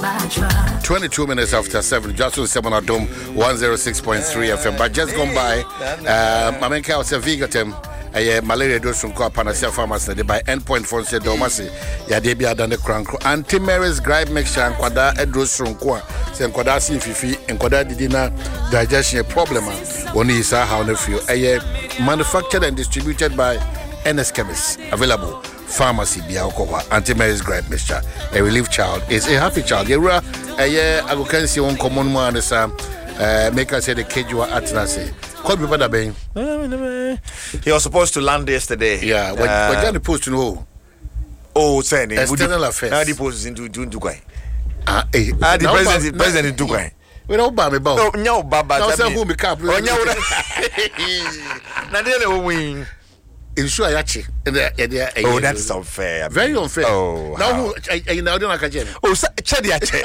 22 minutes after 7, just on 7 at Dome 106.3 FM. But just gone by, Mamenka was a Vigatem, a malaria dose from Panacea Pharmacy, they buy endpoint for said Domasi, Yadebia than the Crank, and Tim Mary's Gripe mixture and Quada Edros from Qua, San Quadasi Fifi, and Quada Didina digestion problem. One is how they feel. Manufactured and distributed by NS Chemists, available. Pharmacy Biakowa, anti-Mary's Gripe mixture. A relief child is a happy child. I can see one common one is make us say the Kejua Atnase. Could be better, Bain. He was supposed to land yesterday. Yeah, we're going to post to know. Oh, saying external affairs. How the post is into Dubai. The president in Dubai. We don't buy me about. No, Baba. No, who be cap. Nadele win. Insure Yachi. Oh, that's unfair. Very unfair. Oh, now who I don't like a gem. Oh, Chadiache.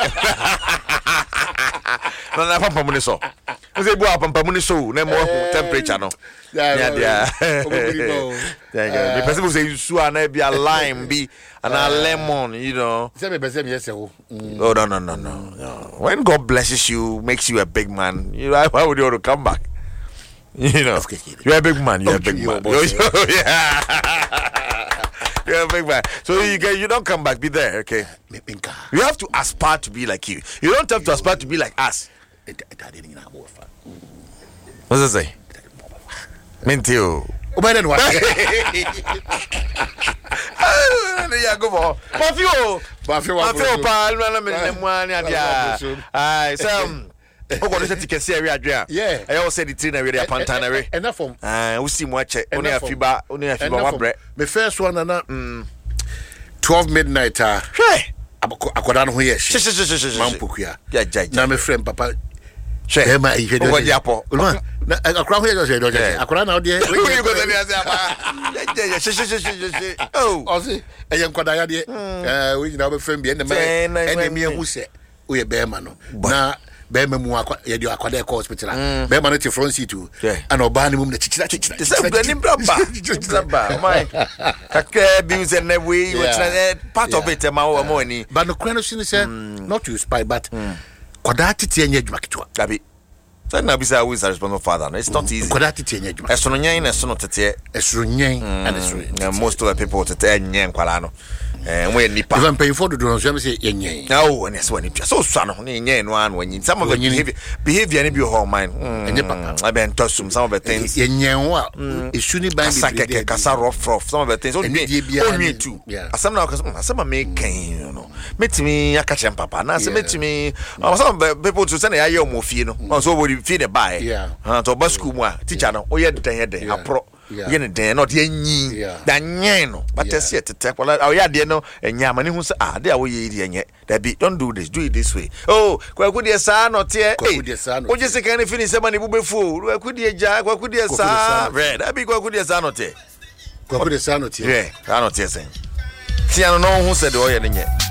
No, na pampa muni so. Nse bu pampa muni so, na more temperature no. Yeah. The person who say you su na be a lime be and a lemon, you know. Say me person yes oh. Oh no. When God blesses you, makes you a big man, you know, why would you want to come back? You know, you're a big man. You're a big man. Yeah. You're a big man. So you don't come back. Be there, okay? You have to aspire to be like you. You don't have to aspire to be like us. What's that say? Mentio. Yeah, go for oh, what is it? You can see area. Yeah, I also said the train area, Pantanary. Enough from we see more check. Only a fiba, one bread. My first one, 12 midnight. Hey, I got on here. Mampukia. Yeah. Now, my friend, Papa. Share my Yapo. A crowd here, I could out there. Oh, I am Kodaya. We know a friend behind the man, and me who said, we are bearman. Now, Bearman, you are quite a hospital. Bearman at your front seat too. And Obanum, the chicha. And we part of it, our money. But no question said, not to spy, but Kodati and Yajmakitua. Gabi. Then I was always a responsible father. It's not easy. Kodati and Yajmak. As soon as not a and most of the people to 10 yen Qualano. And when you pay for the drones, you say, no, and that's when it's so son of yen one when you some of the behavior and your whole mind. I've been tossed some of the things. Yen, it shouldn't be like a some of the things only too. Some make you know. Met me a catch and papa. Now, met me some people to send a young mofino. Also, would you feed a buy? Yeah, to Bascuma, teacher, or yet a pro. Yen de not yen than yen, but I said to take well, yeah, dear no, and Yamani who say, there we yet. That be don't do this way. Oh, quite good, dear son, or tear, dear son. What just can finish somebody who be fool? Where could dear Jack? What could dear son? Red, I be quite good, dear son, or tear. What could dear son, or tear? I don't tear saying. See, I don't know who said, oh, yeah,